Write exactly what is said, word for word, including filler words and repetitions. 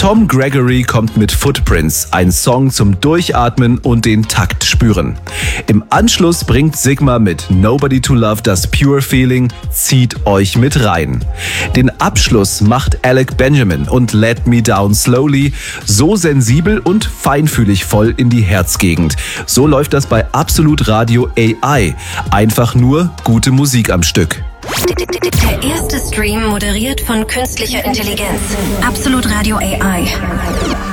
Tom Gregory kommt mit Footprints, ein Song zum Durchatmen und den Takt spüren. Im Anschluss bringt Sigma mit Nobody to Love das Pure Feeling, zieht euch mit rein. Den Abschluss macht Alec Benjamin und Let Me Down Slowly so sensibel und feinfühlig voll in die Herzgegend. So läuft das bei Absolut Radio A I. Einfach nur gute Musik am Stück. Der erste Stream moderiert von künstlicher Intelligenz. Absolut Radio A I.